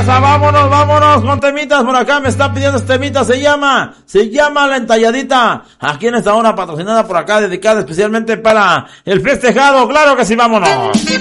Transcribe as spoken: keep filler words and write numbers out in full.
raza, vámonos, vámonos con temitas por acá, me están pidiendo este temita, se llama, se llama La Entalladita, aquí en esta hora patrocinada por acá, dedicada especialmente para el festejado, claro que sí, vámonos.